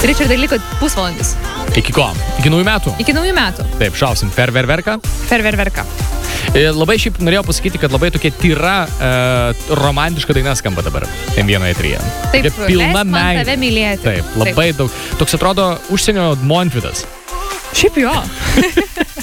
Richardai, liko pusvalandis. Iki ko? Iki naujų metų? Iki naujų metų. Taip, šausim. Ferververką. Ferververką. Labai šiaip norėjau pasakyti, kad labai tokia tyra romantiška daina skamba dabar M1 eteryje. Taip, pilna leisk man meilė. tave mylėti. Taip, labai daug. Toks atrodo užsienio Montvidas. Šiaip jo.